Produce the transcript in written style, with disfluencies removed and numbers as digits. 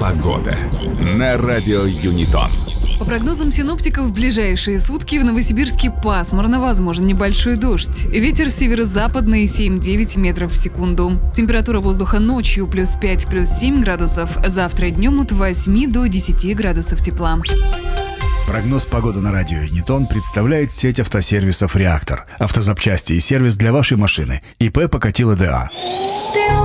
Погода на радио Юнитон. По прогнозам синоптиков, в ближайшие сутки в Новосибирске пасмурно, возможен небольшой дождь. Ветер северо-западный 7-9 метров в секунду. Температура воздуха ночью плюс 5, плюс 7 градусов. Завтра днем от 8 до 10 градусов тепла. Прогноз погоды на радио Юнитон представляет сеть автосервисов «Реактор». Автозапчасти и сервис для вашей машины. ИП Покатило ДА.